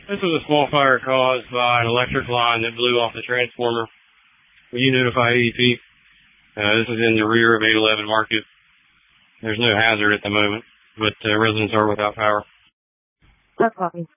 This was a small fire caused by an electric line that blew off the transformer. Will you notify AEP? This is in the rear of 811 Market. There's no hazard at the moment, but residents are without power. No copy.